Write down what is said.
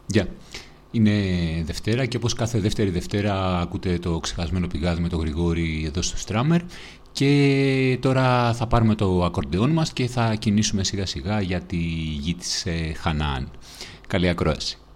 Γεια. Είναι Δευτέρα και όπως κάθε δεύτερη Δευτέρα ακούτε το ξεχασμένο πηγάδι με τον Γρηγόρη εδώ στο Στράμερ και τώρα θα πάρουμε το ακορντεόν μας και θα κινήσουμε σιγά σιγά για τη γη της Χαναάν. Καλή ακρόαση.